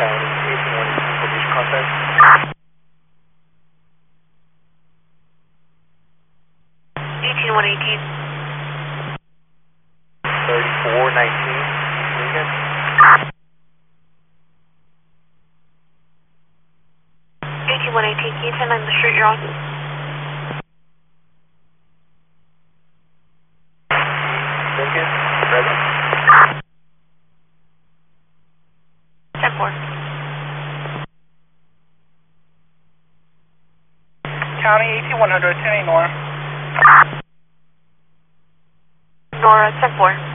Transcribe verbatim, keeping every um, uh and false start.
County eighty-one police contact. eighteen one eighteen. thirty-four nineteen, Lincoln. eighteen one eighteen, can you tell me the street you're on? Lincoln, present. ten four. County eighteen one hundred, ten Nora. Nora, ten four.